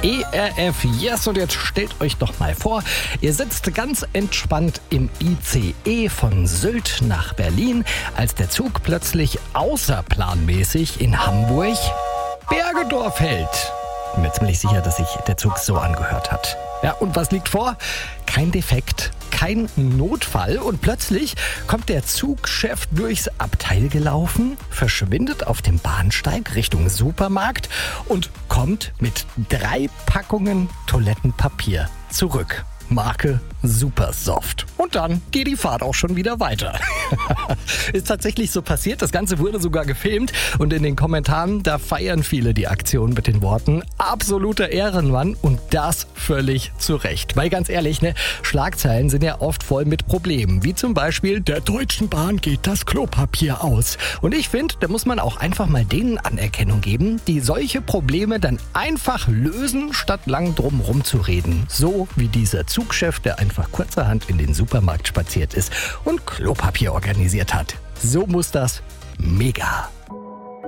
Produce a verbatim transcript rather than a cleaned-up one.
E R F Yes, und jetzt stellt euch doch mal vor, ihr sitzt ganz entspannt im I C E von Sylt nach Berlin, als der Zug plötzlich außerplanmäßig in Hamburg Bergedorf hält. Ich bin mir ziemlich sicher, dass sich der Zug so angehört hat. Ja, und was liegt vor? Kein Defekt, kein Notfall, und plötzlich kommt der Zugchef durchs Abteil gelaufen, verschwindet auf dem Bahnsteig Richtung Supermarkt und kommt mit drei Packungen Toilettenpapier zurück. Marke Supersoft. Und dann geht die Fahrt auch schon wieder weiter. Ist tatsächlich so passiert. Das Ganze wurde sogar gefilmt. Und in den Kommentaren, da feiern viele die Aktion mit den Worten absoluter Ehrenmann, und das völlig zu Recht. Weil ganz ehrlich, ne, Schlagzeilen sind ja oft voll mit Problemen. Wie zum Beispiel, der Deutschen Bahn geht das Klopapier aus. Und ich finde, da muss man auch einfach mal denen Anerkennung geben, die solche Probleme dann einfach lösen, statt lang drum rumzureden. So wie dieser Zugchef, der einfach kurzerhand in den Supermarkt spaziert ist und Klopapier organisiert hat. So muss das. Mega.